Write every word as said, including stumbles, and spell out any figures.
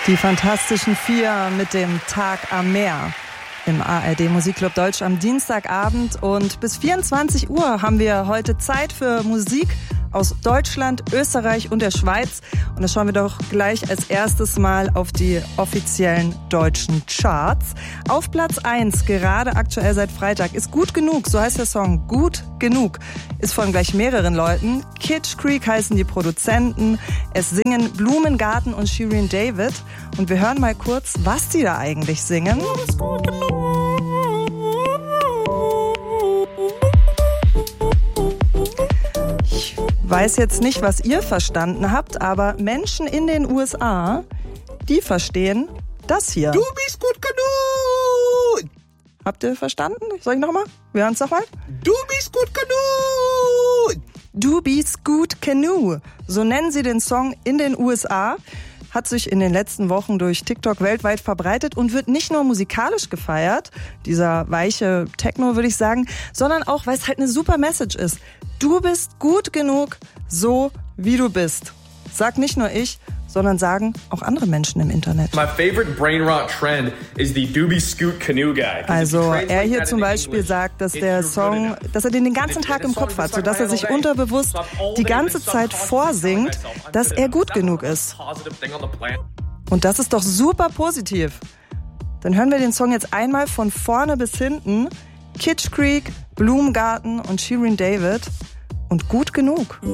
Die Fantastischen Vier mit dem Tag am Meer im A R D Musikclub Deutsch am Dienstagabend. Und bis vierundzwanzig Uhr haben wir heute Zeit für Musik aus Deutschland, Österreich und der Schweiz. Und da schauen wir doch gleich als erstes mal auf die offiziellen deutschen Charts. Auf Platz eins, gerade aktuell seit Freitag, ist Gut Genug, so heißt der Song, Gut Genug. Ist von gleich mehreren Leuten. Kitsch Creek heißen die Produzenten. Es singen Blumengarten und Shirin David. Und wir hören mal kurz, was die da eigentlich singen. Ich weiß jetzt nicht, was ihr verstanden habt, aber Menschen in den U S A, die verstehen das hier. Du bist gut genug! Habt ihr verstanden? Soll ich nochmal? Wir hören es nochmal. Du bist gut genug! Du bist gut genug. So nennen sie den Song in den U S A. Hat sich in den letzten Wochen durch TikTok weltweit verbreitet und wird nicht nur musikalisch gefeiert, dieser weiche Techno würde ich sagen, sondern auch, weil es halt eine super Message ist. Du bist gut genug, so wie du bist. Sag nicht nur ich, sondern sagen auch andere Menschen im Internet. My favorite brain rot trend is the Doobie Scoot Canoe guy. Also er hier zum Beispiel sagt, dass der Song, dass er den den ganzen Tag im Kopf hat, sodass er sich unterbewusst die ganze Zeit vorsingt, dass er gut genug ist. Und das ist doch super positiv. Dann hören wir den Song jetzt einmal von vorne bis hinten. Kitsch Creek, Blumengarten und Shirin David und Gut Genug.